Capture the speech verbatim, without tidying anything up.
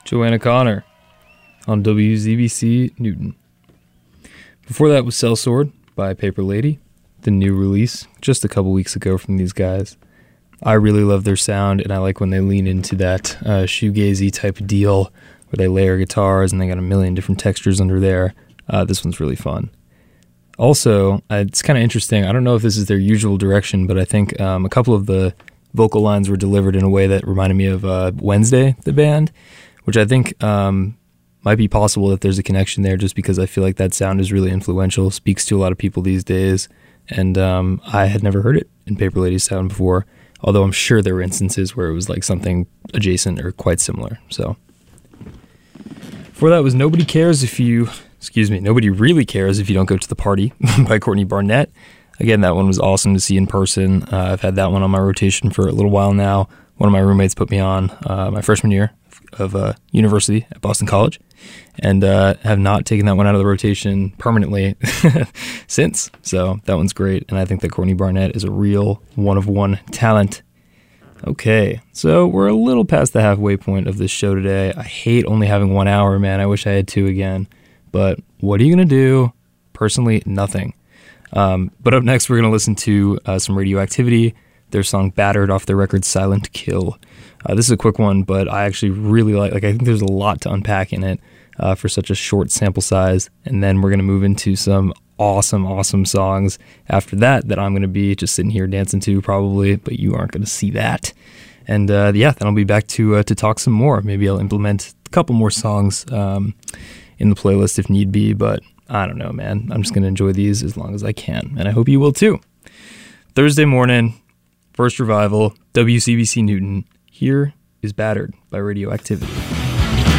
Joanna Connor on W Z B C Newton. Before that was Sellsword by Paper Lady, the new release just a couple weeks ago from these guys. I really love their sound, and I like when they lean into that uh, shoegazy type of deal where they layer guitars and they got a million different textures under there. Uh, this one's really fun. Also, uh, it's kind of interesting. I don't know if this is their usual direction, but I think um, a couple of the vocal lines were delivered in a way that reminded me of uh, Wednesday, the band, which I think um, might be possible that there's a connection there just because I feel like that sound is really influential, speaks to a lot of people these days, and um, I had never heard it in Paper Lady's sound before, although I'm sure there were instances where it was like something adjacent or quite similar. So, before that was Nobody Cares If You... Excuse me, Nobody Really Cares If You Don't Go to the Party by Courtney Barnett. Again, that one was awesome to see in person. Uh, I've had that one on my rotation for a little while now. One of my roommates put me on uh, my freshman year of uh, university at Boston College, and uh, have not taken that one out of the rotation permanently since. So that one's great, and I think that Courtney Barnett is a real one-of-one talent. Okay, so we're a little past the halfway point of this show today. I hate only having one hour, man. I wish I had two again. But what are you going to do? Personally, nothing. Um, but up next, we're going to listen to uh, some Radioactivity, their song Battered off their record Silent Kill. Uh, this is a quick one, but I actually really like, like I think there's a lot to unpack in it uh, for such a short sample size. And then we're going to move into some awesome, awesome songs after that that I'm going to be just sitting here dancing to probably, but you aren't going to see that. And uh, yeah, then I'll be back to uh, to talk some more. Maybe I'll implement a couple more songs um, in the playlist if need be, but I don't know, man. I'm just going to enjoy these as long as I can, and I hope you will too. Thursday morning, First Revival, W C B C Newton. Here is Battered by Radioactivity.